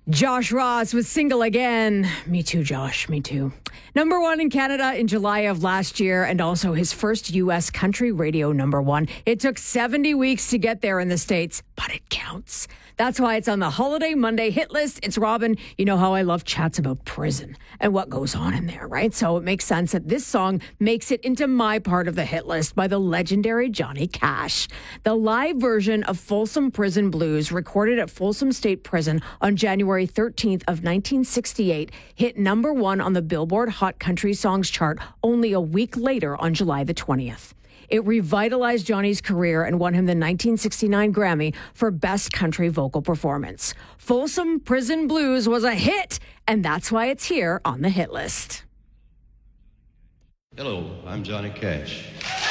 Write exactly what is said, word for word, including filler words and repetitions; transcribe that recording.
Josh Ross was single again. Me too, Josh. Me too. Number one in Canada in July of last year, and also his first U S country radio number one. It took seventy weeks to get there in the States, but it counts. That's why it's on the Holiday Monday hit list. It's Robin. You know how I love chats about prison and what goes on in there, right? So it makes sense that this song makes it into my part of the hit list by the legendary Johnny Cash. The live version of Folsom Prison Blues, recorded at Folsom State Prison on January thirteenth of nineteen sixty-eight, hit number one on the Billboard Hot Country Songs chart only a week later on July the twentieth. It revitalized Johnny's career and won him the nineteen sixty-nine Grammy for Best Country Vocal Performance. Folsom Prison Blues was a hit, and that's why it's here on the hit list. Hello, I'm Johnny Cash.